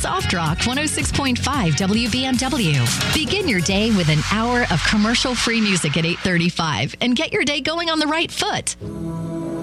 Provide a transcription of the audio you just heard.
Soft Rock 106.5 WBMW. Begin your day with an hour of commercial-free music at 8:35 and get your day going on the right foot.